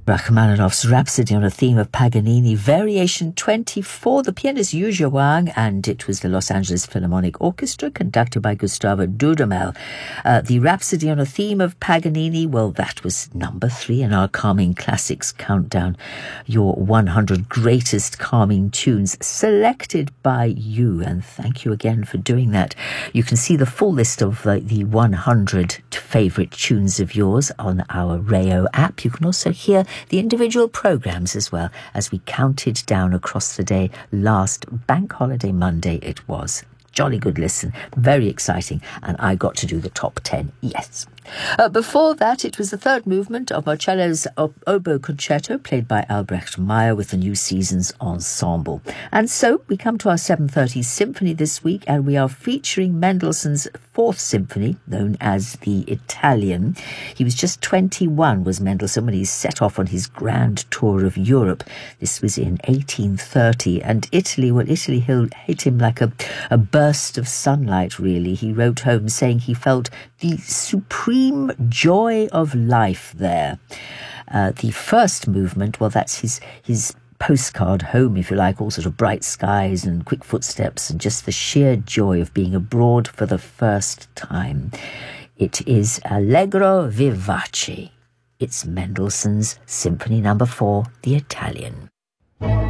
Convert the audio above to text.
Rachmaninoff's Rhapsody on a Theme of Paganini, Variation 24, the pianist Yu Zhiwang, and it was the Los Angeles Philharmonic Orchestra, conducted by Gustavo Dudamel. The Rhapsody on a Theme of Paganini, well, that was number 3 in our Calming Classics countdown, your 100 greatest calming tunes selected by you, and thank you again for doing that. You can see the full list of the 100 favourite tunes of yours on our Rayo app. You can also hear the individual programmes as well as we counted down across the day. Last Bank Holiday Monday it was. Jolly good listen, very exciting, and I got to do the top 10, yes. Before that, it was the third movement of Marcello's Oboe Concerto, played by Albrecht Meyer with the New Seasons Ensemble. And so we come to our 7:30 symphony this week, and we are featuring Mendelssohn's Fourth Symphony, known as the Italian. He was just 21, was Mendelssohn, when he set off on his grand tour of Europe. This was in 1830, and Italy hit him like a burst of sunlight, really. He wrote home saying he felt the supreme joy of life there. The first movement, well, that's his postcard home, if you like, all sort of bright skies and quick footsteps and just the sheer joy of being abroad for the first time. It is Allegro Vivace. It's Mendelssohn's Symphony No. 4, the Italian.